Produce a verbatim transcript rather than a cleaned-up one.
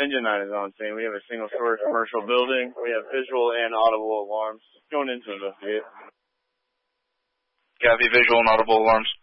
Engine nine is on scene. We have a single-story commercial building. We have visual and audible alarms going into the investigate. Copy, visual and audible alarms.